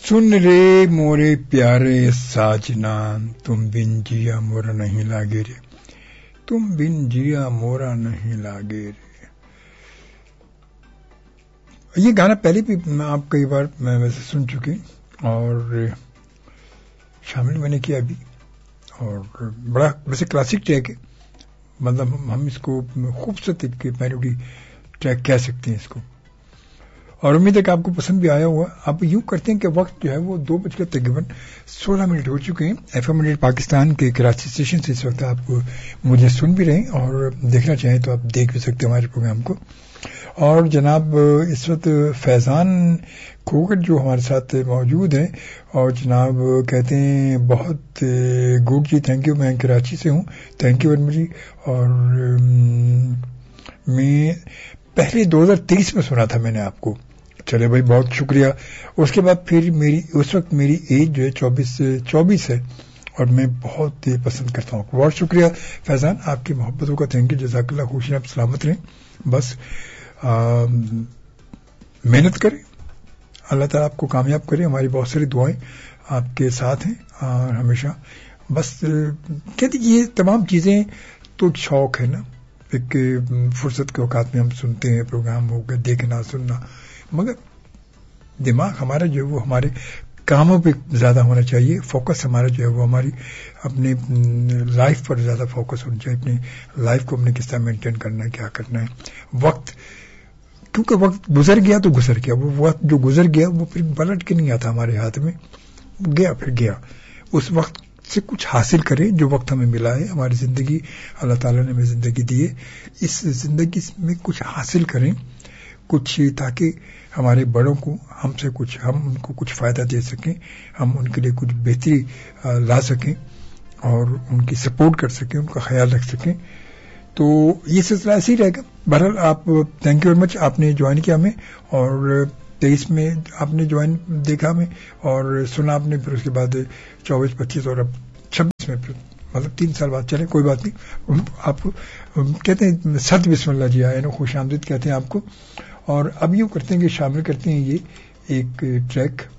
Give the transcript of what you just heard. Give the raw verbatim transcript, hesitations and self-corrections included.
सुन रे मोरे प्यारे साजना, तुम बिन जिया मोरा नहीं लागे रे, तुम बिन जिया मोरा नहीं लागे रे। ये गाना पहले भी आप कई बार मैं वैसे सुन चुके और शामिल मैंने किया अभी, और बड़ा वैसे क्लासिक ट्रैक है, मतलब हम इसको खूबसूरत एक मेलोडी ट्रैक कह सकते हैं इसको, और उम्मीद है कि आपको पसंद भी आया हुआ। अब यूं करते हैं कि वक्त जो है वो दो बजकर तकरीबन सोलह मिनट हो चुके हैं। एफ एम हंड्रेड पाकिस्तान के कराची स्टेशन से इस वक्त आप मुझे सुन भी रहे हैं, और देखना चाहें तो आप देख भी सकते हैं हमारे प्रोग्राम को। और जनाब इस वक्त फैजान खोकर जो हमारे साथ मौजूद हैं, और जनाब कहते हैं बहुत गुड जी, थैंक यू, मैं कराची से हूँ, थैंक यू वेरी मच जी। और मैं पहले दो हज़ार तेईस में सुना था मैंने आपको, चले भाई बहुत शुक्रिया। उसके बाद फिर मेरी उस वक्त मेरी एज जो है चौबीस चौबीस है, और मैं बहुत पसंद करता हूँ। बहुत शुक्रिया फैजान, आपकी मोहब्बतों का थैंक यू, जज़ाकल्लाह, खुश रहें, आप सलामत रहें, बस मेहनत करें, अल्लाह ताला आपको कामयाब करे। हमारी बहुत सारी दुआएं आपके साथ हैं और हमेशा, बस कहते ये तमाम चीजें तो शौक है ना, एक फुर्सत के औकात में हम सुनते हैं प्रोग्राम, हो गया देखना सुनना, मगर दिमाग हमारा जो है वो हमारे कामों पे ज्यादा होना चाहिए, फोकस हमारा जो है वो हमारी अपने लाइफ पर ज्यादा फोकस होना चाहिए, अपनी लाइफ को हमने किस तरह मेंटेन करना है, क्या करना है। वक्त, क्योंकि वक्त गुजर गया तो गुजर गया, वो वक्त जो गुजर गया वो फिर पलट के नहीं आता हमारे हाथ में, गया फिर गया। उस वक्त से कुछ हासिल करें जो वक्त हमें मिला है, हमारी जिंदगी अल्लाह ताला ने हमें जिंदगी दी है, इस जिंदगी में कुछ हासिल करें, कुछ, ताकि हमारे बड़ों को हमसे कुछ, हम उनको कुछ फायदा दे सकें, हम उनके लिए कुछ बेहतरी ला सकें और उनकी सपोर्ट कर सकें, उनका ख्याल रख सकें। तो ये सिलसिला ऐसे ही रहेगा। बहरहाल आप थैंक यू वेरी मच, आपने ज्वाइन किया हमें, और तेईस में आपने ज्वाइन देखा हमें और सुना आपने, फिर उसके बाद चौबीस पच्चीस और अब छब्बीस में, फिर मतलब तीन साल बाद चले, कोई बात नहीं। आप कहते हैं सद बिस्मिल्लाह जी आए ना, खुश आमदीद कहते हैं आपको। और अब यूँ करते हैं कि शामिल करते हैं ये एक ट्रैक